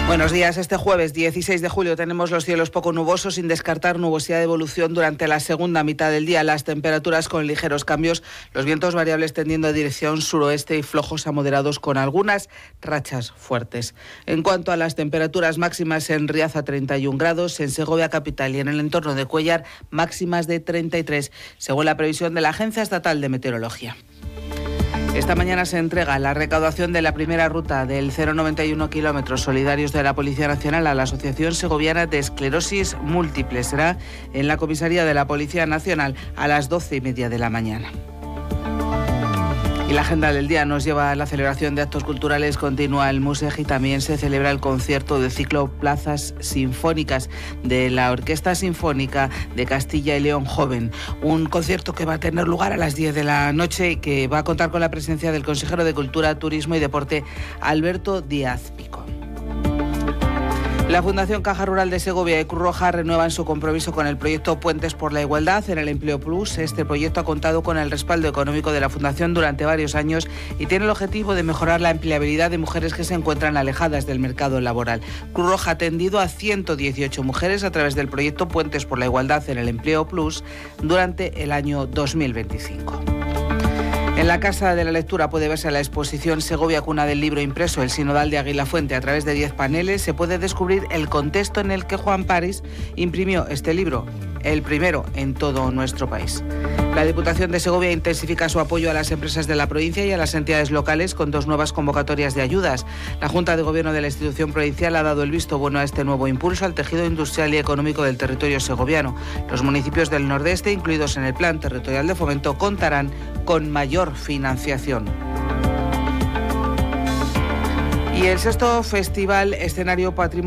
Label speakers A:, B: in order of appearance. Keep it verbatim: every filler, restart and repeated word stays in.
A: Buenos días. Este jueves dieciséis de julio tenemos los cielos poco nubosos, sin descartar nubosidad de evolución durante la segunda mitad del día. Las temperaturas con ligeros cambios, los vientos variables tendiendo a dirección suroeste y flojos a moderados con algunas rachas fuertes. En cuanto a las temperaturas máximas, en Riaza treinta y un grados, en Segovia capital y en el entorno de Cuéllar máximas de treinta y tres, según la previsión de la Agencia Estatal de Meteorología. Esta mañana se entrega la recaudación de la primera ruta del cero noventa y uno kilómetros solidarios de la Policía Nacional a la Asociación Segoviana de Esclerosis Múltiple. Será en la comisaría de la Policía Nacional a las doce y media de la mañana. Y la agenda del día nos lleva a la celebración de actos culturales. Continúa el Musej y también se celebra el concierto del ciclo Plazas Sinfónicas de la Orquesta Sinfónica de Castilla y León Joven. Un concierto que va a tener lugar a las diez de la noche y que va a contar con la presencia del consejero de Cultura, Turismo y Deporte, Alberto Díaz Pico. La Fundación Caja Rural de Segovia y Cruz Roja renuevan su compromiso con el proyecto Puentes por la Igualdad en el Empleo Plus. Este proyecto ha contado con el respaldo económico de la Fundación durante varios años y tiene el objetivo de mejorar la empleabilidad de mujeres que se encuentran alejadas del mercado laboral. Cruz Roja ha atendido a ciento dieciocho mujeres a través del proyecto Puentes por la Igualdad en el Empleo Plus durante el año dos mil veinticinco. En la Casa de la Lectura puede verse la exposición Segovia, cuna del libro impreso, el Sinodal de Aguilafuente. A través de diez paneles se puede descubrir el contexto en el que Juan París imprimió este libro, el primero en todo nuestro país. La Diputación de Segovia intensifica su apoyo a las empresas de la provincia y a las entidades locales con dos nuevas convocatorias de ayudas. La Junta de Gobierno de la institución provincial ha dado el visto bueno a este nuevo impulso al tejido industrial y económico del territorio segoviano. Los municipios del nordeste, incluidos en el Plan Territorial de Fomento, contarán con mayor financiación. Y el sexto Festival Escenario Patrimonio